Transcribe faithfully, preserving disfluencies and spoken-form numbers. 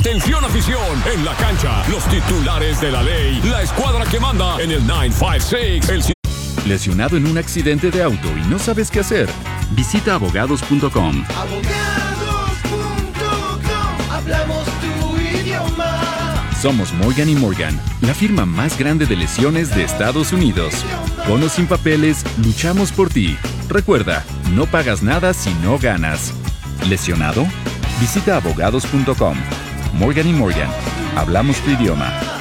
Atención afición, en la cancha, los titulares de la ley, la escuadra que manda en el nueve cinco seis, el... ¿Lesionado en un accidente de auto y no sabes qué hacer? Visita abogados punto com. Abogados punto com, hablamos tu idioma. Somos Morgan y Morgan, la firma más grande de lesiones de Estados Unidos. Con o sin papeles, luchamos por ti. Recuerda, no pagas nada si no ganas. ¿Lesionado? Visita abogados punto com. Morgan y Morgan, hablamos tu idioma.